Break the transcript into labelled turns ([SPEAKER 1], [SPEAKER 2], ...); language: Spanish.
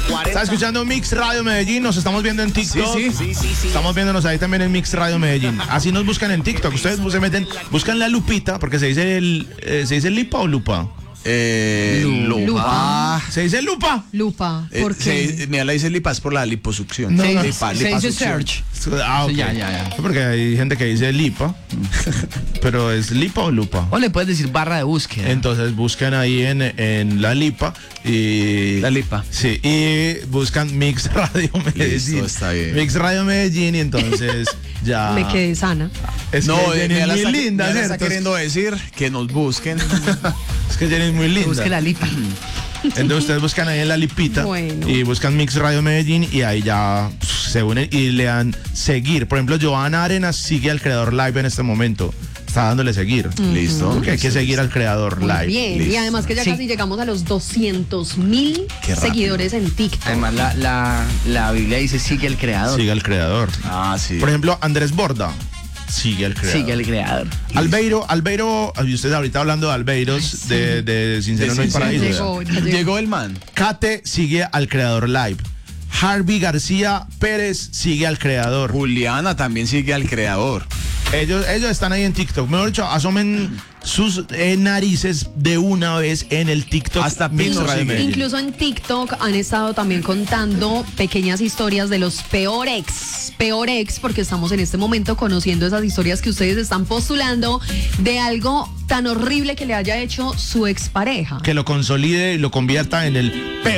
[SPEAKER 1] Está escuchando Mix Radio Medellín, nos estamos viendo en TikTok.
[SPEAKER 2] Sí.
[SPEAKER 1] Estamos viéndonos ahí también en Mix Radio Medellín. Así nos buscan en TikTok. Ustedes se meten, buscan la lupita, porque se dice lipa o lupa.
[SPEAKER 3] Lupa.
[SPEAKER 1] ¿Se dice lupa?
[SPEAKER 4] Lupa, ¿por qué?
[SPEAKER 2] Mira, la dice lipa es por la liposucción.
[SPEAKER 1] No,
[SPEAKER 3] Se
[SPEAKER 2] Lipa,
[SPEAKER 3] dice
[SPEAKER 2] liposucción.
[SPEAKER 3] search.
[SPEAKER 1] Ah, ok.
[SPEAKER 3] Sí, ya.
[SPEAKER 1] Porque hay gente que dice lipa, pero ¿es lipa o lupa?
[SPEAKER 3] O le puedes decir barra de búsqueda.
[SPEAKER 1] Entonces buscan ahí en la lipa y...
[SPEAKER 3] La lipa.
[SPEAKER 1] Sí, y buscan Mix Radio Medellín.
[SPEAKER 2] Listo, está bien.
[SPEAKER 1] Mix Radio Medellín y entonces ya...
[SPEAKER 4] Me quedé sana.
[SPEAKER 1] Es
[SPEAKER 2] No,
[SPEAKER 1] que Jenny es muy linda,
[SPEAKER 2] está
[SPEAKER 1] ¿cierto?
[SPEAKER 2] queriendo decir que nos busquen.
[SPEAKER 1] Es que Jenny es muy linda.
[SPEAKER 3] Busque la lipa.
[SPEAKER 1] Entonces ustedes buscan ahí en la lipita
[SPEAKER 4] Bueno.
[SPEAKER 1] y buscan Mix Radio Medellín y ahí ya se unen y le dan seguir. Por ejemplo, Joana Arenas sigue al creador live en este momento. Está dándole seguir.
[SPEAKER 2] Listo.
[SPEAKER 1] Porque hay que seguir al creador
[SPEAKER 4] Muy
[SPEAKER 1] live.
[SPEAKER 4] bien,
[SPEAKER 2] Listo.
[SPEAKER 4] y además que ya
[SPEAKER 3] Sí.
[SPEAKER 4] casi llegamos a los 200.000
[SPEAKER 2] Qué rápido.
[SPEAKER 4] seguidores en TikTok.
[SPEAKER 3] Además, la Biblia dice sigue el creador.
[SPEAKER 1] Sigue al creador.
[SPEAKER 2] Ah, sí.
[SPEAKER 1] Por ejemplo, Andrés Borda sigue al creador.
[SPEAKER 3] Sigue el creador.
[SPEAKER 1] Albeiro, y usted ahorita hablando de Albeiros, de Sincero
[SPEAKER 2] De
[SPEAKER 1] No hay
[SPEAKER 2] Sincero.
[SPEAKER 1] Paraíso.
[SPEAKER 4] Ya llegó.
[SPEAKER 2] Llegó el man.
[SPEAKER 1] Kate sigue al creador live. Harvey García Pérez sigue al creador.
[SPEAKER 2] Juliana también sigue al creador.
[SPEAKER 1] Ellos están ahí en TikTok. Mejor dicho, asomen sus narices de una vez en el TikTok.
[SPEAKER 2] Hasta
[SPEAKER 1] Mix
[SPEAKER 2] Pino
[SPEAKER 1] Radio
[SPEAKER 2] sigue.
[SPEAKER 1] Medellín.
[SPEAKER 4] Incluso en TikTok han estado también contando pequeñas historias de los peor ex, porque estamos en este momento conociendo esas historias que ustedes están postulando de algo tan horrible que le haya hecho su expareja.
[SPEAKER 1] Que lo consolide y lo convierta en el peor